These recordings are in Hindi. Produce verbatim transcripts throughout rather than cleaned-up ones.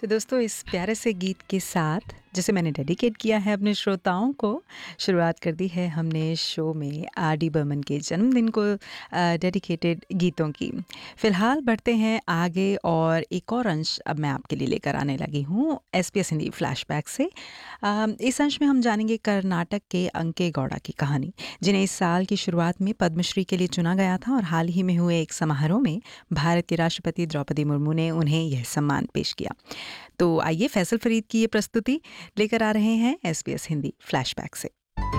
तो दोस्तों इस प्यारे से गीत के साथ जिसे मैंने डेडिकेट किया है अपने श्रोताओं को, शुरुआत कर दी है हमने शो में आर डी बर्मन के जन्मदिन को डेडिकेटेड गीतों की। फ़िलहाल बढ़ते हैं आगे और एक और अंश अब मैं आपके लिए लेकर आने लगी हूँ S P S Hindi flashback से। अ, इस अंश में हम जानेंगे कर्नाटक के अंके गौड़ा की कहानी, जिन्हें इस साल की शुरुआत में पद्मश्री के लिए चुना गया था और हाल ही में हुए एक समारोह में भारत के राष्ट्रपति द्रौपदी मुर्मू ने उन्हें यह सम्मान पेश किया। तो आइए फैसल फरीद की ये प्रस्तुति लेकर आ रहे हैं S B S Hindi flashback से।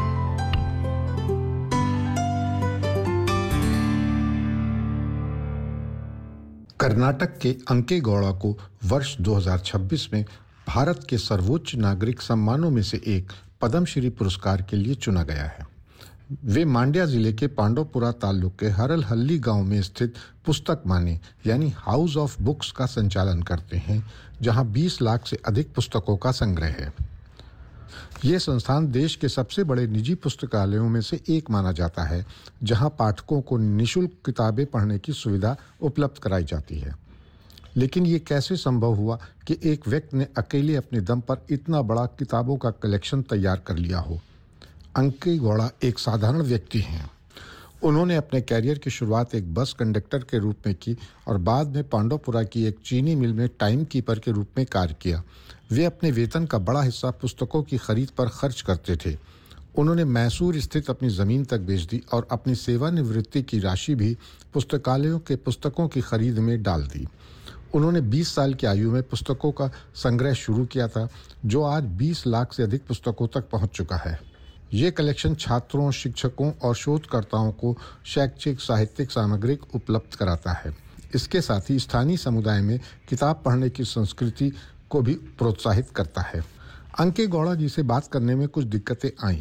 कर्नाटक के अंके गौड़ा को वर्ष दो हज़ार छब्बीस में भारत के सर्वोच्च नागरिक सम्मानों में से एक पद्मश्री पुरस्कार के लिए चुना गया है। वे मांड्या जिले के पांडवपुरा ताल्लुक के हरलहल्ली गांव में स्थित पुस्तक माने यानी हाउस ऑफ बुक्स का संचालन करते हैं, जहां बीस लाख से अधिक पुस्तकों का संग्रह है। यह संस्थान देश के सबसे बड़े निजी पुस्तकालयों में से एक माना जाता है, जहां पाठकों को निःशुल्क किताबें पढ़ने की सुविधा उपलब्ध कराई जाती है। लेकिन ये कैसे संभव हुआ कि एक व्यक्ति ने अकेले अपने दम पर इतना बड़ा किताबों का कलेक्शन तैयार कर लिया हो? अंके गौड़ा एक साधारण व्यक्ति हैं। उन्होंने अपने कैरियर की शुरुआत एक बस कंडक्टर के रूप में की और बाद में पांडवपुरा की एक चीनी मिल में टाइम कीपर के रूप में कार्य किया। वे अपने वेतन का बड़ा हिस्सा पुस्तकों की खरीद पर खर्च करते थे। उन्होंने मैसूर स्थित अपनी ज़मीन तक बेच दी और अपनी सेवानिवृत्ति की राशि भी पुस्तकालयों के पुस्तकों की खरीद में डाल दी। उन्होंने बीस साल की आयु में पुस्तकों का संग्रह शुरू किया था, जो आज बीस लाख से अधिक पुस्तकों तक पहुंच चुका है। ये कलेक्शन छात्रों, शिक्षकों और शोधकर्ताओं को शैक्षिक साहित्यिक सामग्री उपलब्ध कराता है। इसके साथ ही स्थानीय समुदाय में किताब पढ़ने की संस्कृति को भी प्रोत्साहित करता है। अंके गौड़ा जी से बात करने में कुछ दिक्कतें आईं।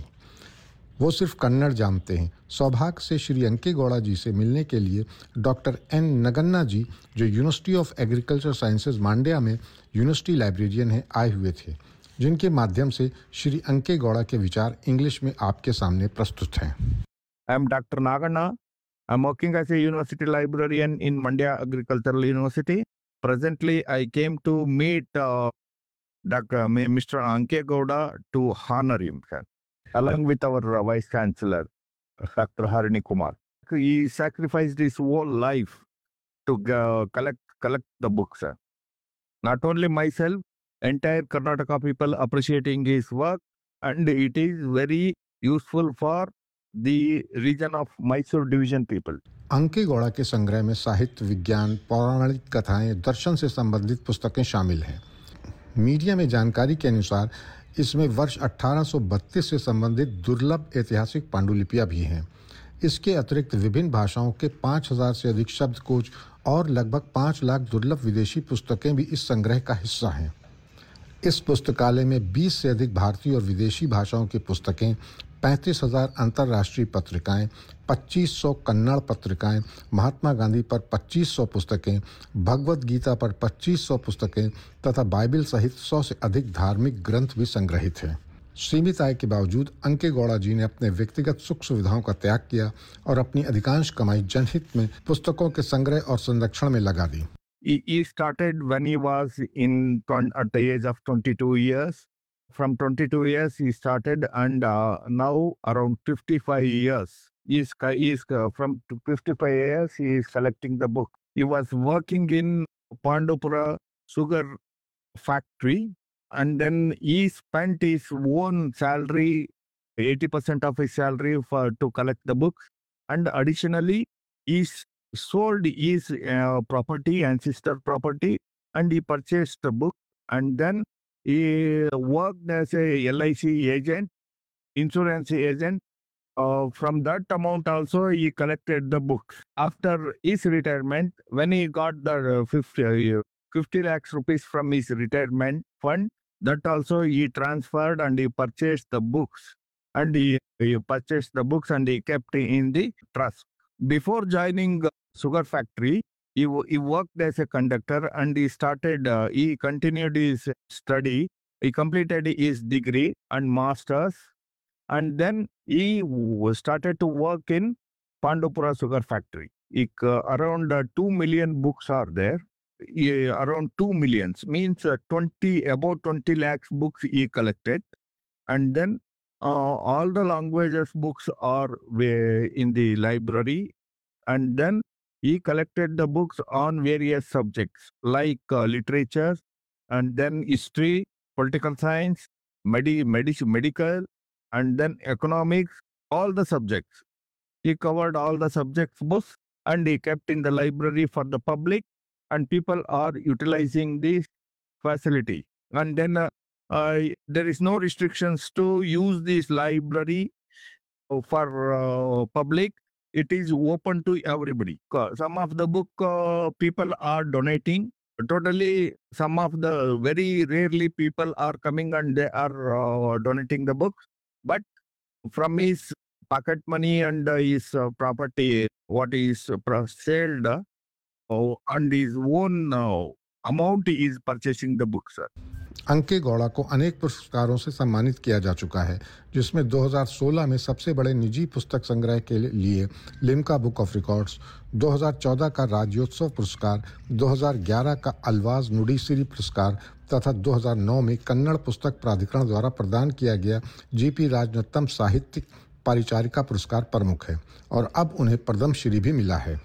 वो सिर्फ कन्नड़ जानते हैं। सौभाग्य से श्री अंके गौड़ा जी से मिलने के लिए डॉक्टर एन नगन्ना जी, जो university of agriculture sciences Mandya में यूनिवर्सिटी लाइब्रेरियन हैं, आए हुए थे, जिनके माध्यम से श्री अंके गौड़ा के विचार इंग्लिश में आपके सामने प्रस्तुत हैं। I am Doctor Naganna. I am working as a university librarian in Mandya Agricultural University. Presently, I came to meet uh, Doctor Mister Anke Gowda to honor him, sir, along with our uh, Vice Chancellor, Doctor Harini Kumar. He sacrificed his whole life to uh, collect collect the books, sir. Not only myself, entire Karnataka people appreciating his work, and it is very useful for the region of Mysore division people. अंके Gowda के संग्रह में साहित्य, विज्ञान, पौराणिक कथाएं, दर्शन से संबंधित पुस्तकें शामिल हैं। मीडिया में जानकारी के अनुसार इसमें वर्ष अठारह सौ बत्तीस से संबंधित दुर्लभ ऐतिहासिक पांडुलिपियां भी हैं। इसके अतिरिक्त विभिन्न भाषाओं के पाँच हज़ार से अधिक शब्दकोश और लगभग पाँच लाख दुर्लभ विदेशी पुस्तकें भी इस संग्रह का हिस्सा हैं। इस पुस्तकालय में बीस से अधिक भारतीय और विदेशी भाषाओं की पुस्तकें, पैंतीस हज़ार अंतर्राष्ट्रीय पत्रिकाएं, पच्चीस सौ कन्नड़ पत्रिकाएं, महात्मा गांधी पर पच्चीस सौ पुस्तकें, भगवद गीता पर पच्चीस सौ पुस्तकें तथा बाइबिल सहित सौ से अधिक धार्मिक ग्रंथ भी संग्रहित हैं। सीमित आय के बावजूद अंके गौड़ा जी ने अपने व्यक्तिगत सुख सुविधाओं का त्याग किया और अपनी अधिकांश कमाई जनहित में पुस्तकों के संग्रह और संरक्षण में लगा दी। He, he started when he was in at the age of twenty-two years. From twenty-two years he started, and uh, now around fifty-five years. He is, he is uh, from fifty-five years he is collecting the book. He was working in Pandupura sugar factory, and then he spent his own salary, eighty percent of his salary, for to collect the books, and additionally he sold his uh, property, ancestor property, and he purchased the book, and then he worked as a L I C agent, insurance agent. Uh, from that amount also he collected the books. After his retirement, when he got the uh, fifty, uh, fifty lakhs rupees from his retirement fund, that also he transferred and he purchased the books. And he, he purchased the books and he kept in the trust. Before joining sugar factory, he, he worked as a conductor, and he started, uh, he continued his study. He completed his degree and master's, and then he started to work in Pandupura sugar factory. He, uh, around uh, two million books are there. yeah, around two millions, means uh, twenty, about twenty lakhs books he collected. And then uh, all the languages books are uh, in the library. And then he collected the books on various subjects like uh, literature, and then history, political science, medi- medic- medical, and then economics, all the subjects. He covered all the subjects books and he kept in the library for the public, and people are utilizing this facility. And then uh, uh, there is no restrictions to use this library for uh, public. It is open to everybody. Co- Some of the book uh, people are donating. Totally, some of the very rarely people are coming and they are uh, donating the books. But from his pocket money and uh, his uh, property, what is uh, pro- sold, uh, oh, and his own uh, amount he is purchasing the books. Sir. अंके Gowda को अनेक पुरस्कारों से सम्मानित किया जा चुका है, जिसमें दो हज़ार सोलह में सबसे बड़े निजी पुस्तक संग्रह के लिए लिम्का बुक ऑफ रिकॉर्ड्स, दो हज़ार चौदह का राज्योत्सव पुरस्कार, दो हज़ार ग्यारह का अल्वाज नुडीसिरी पुरस्कार तथा दो हज़ार नौ में कन्नड़ पुस्तक प्राधिकरण द्वारा प्रदान किया गया जीपी राजरत्नम साहित्यिक परिचारिका पुरस्कार प्रमुख है और अब उन्हें पद्मश्री भी मिला है।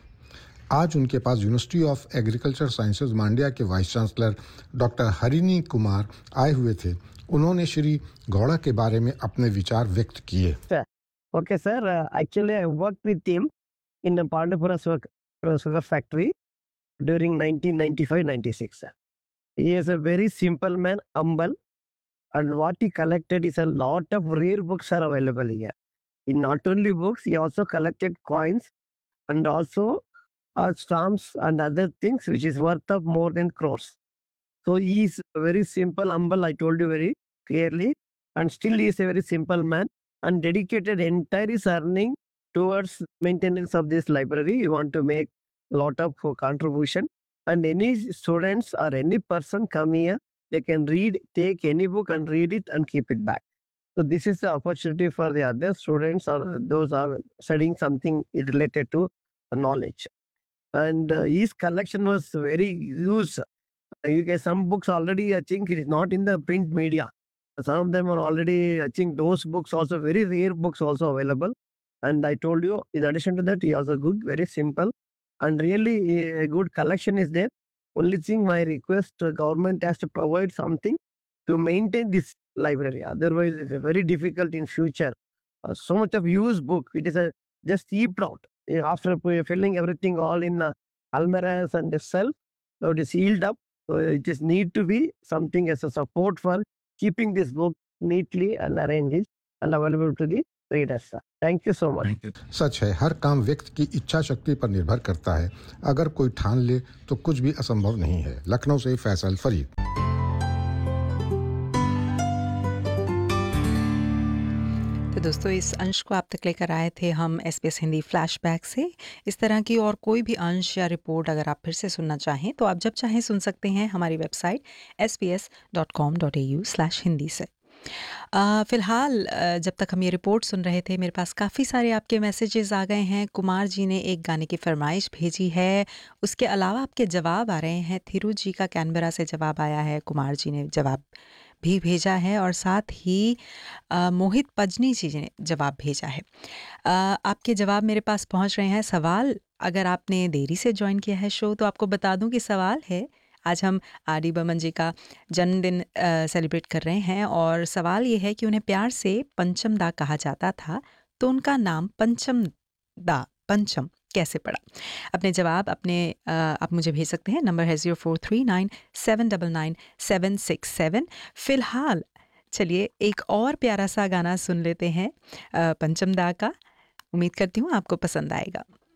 आज उनके पास university of agriculture sciences Mandya के vice chancellor doctor Harini Kumar आए हुए थे। उन्होंने श्री गौड़ा के बारे में अपने विचार व्यक्त किए। Okay, sir. Uh, actually, I worked with him in the Pandapura sugar, sugar factory during nineteen ninety-five ninety-six. Sir. He is a very simple man, humble, and what he collected is a lot of rare books are available here. In not only books, he also collected coins and also uh, stamps and other things, which is worth of more than crores. So he is very simple, humble, I told you very clearly, and still he is a very simple man and dedicated entire his earning towards maintenance of this library. You want to make a lot of contribution, and any students or any person come here, they can read, take any book and read it and keep it back. So this is the opportunity for the other students or those are studying something related to knowledge. And uh, his collection was very huge. You get some books already, I think it is not in the print media. Some of them are already, I think those books also, very rare books also available. And I told you, in addition to that, he has a good, very simple, and really a good collection is there. Only thing my request, uh, government has to provide something to maintain this library. Otherwise, it's very difficult in future. Uh, so much of used book, it is a just heaped out. After filling everything all in uh, almirahs and the shelf, so it is sealed up. So it just need to be something as a support for keeping this book neatly and arranged and available to the readers. Thank you so much. सच है, हर काम व्यक्ति की इच्छा शक्ति पर निर्भर करता है। अगर कोई ठान ले तो कुछ भी असंभव नहीं है। लखनऊ से फैसल फरीद। तो दोस्तों, इस अंश को आप तक लेकर आए थे हम एसबीएस हिंदी फ्लैशबैक से। इस तरह की और कोई भी अंश या रिपोर्ट अगर आप फिर से सुनना चाहें तो आप जब चाहें सुन सकते हैं हमारी website S B S dot com dot A you slash Hindi से। अ, फ़िलहाल अ, जब तक हम ये रिपोर्ट सुन रहे थे, मेरे पास काफ़ी सारे आपके मैसेजेस आ गए हैं। कुमार जी ने एक गाने की फरमाइश भेजी है, उसके अलावा आपके जवाब आ रहे हैं। थिरू जी का कैनबरा से जवाब आया है, कुमार जी ने जवाब भी भेजा है और साथ ही अ, मोहित पजनी जी ने जवाब भेजा है। अ, आपके जवाब मेरे पास पहुंच रहे हैं। सवाल, अगर आपने देरी से ज्वाइन किया है शो तो आपको बता दूं कि सवाल है, आज हम आर डी बर्मन जी का जन्मदिन सेलिब्रेट कर रहे हैं और सवाल ये है कि उन्हें प्यार से पंचम दा कहा जाता था, तो उनका नाम पंचम दा पंचम कैसे पड़ा? अपने जवाब अपने अ, आप मुझे भेज सकते हैं। नंबर है zero four three nine seven nine nine seven six seven. फ़िलहाल चलिए एक और प्यारा सा गाना सुन लेते हैं अ, पंचम दा का। उम्मीद करती हूँ आपको पसंद आएगा।